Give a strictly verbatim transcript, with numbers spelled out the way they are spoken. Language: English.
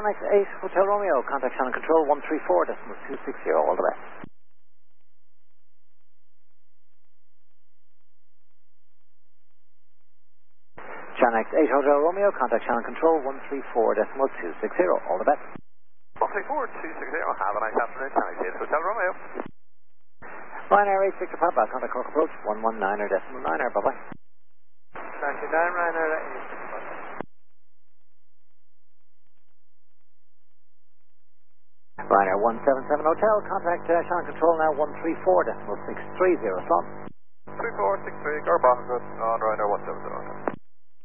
Chanex eight Hotel Romeo, contact channel control one three four decimal two six zero, all the best. Chanex eight Hotel Romeo, contact channel control one three four decimal two six zero, all the best. one three four two six zero, have a nice afternoon, Chanex eight Hotel Romeo. Ryanair eight Victor Papa, contact Cork approach one one nine decimal nine, bye bye. ninety-nine Ryanair eight Victor Papa. Ryanair one seven seven Hotel, contact uh, channel control now one three four decimal six three zero, slot. three four six three, Garbon, good on Ryanair one seven seven.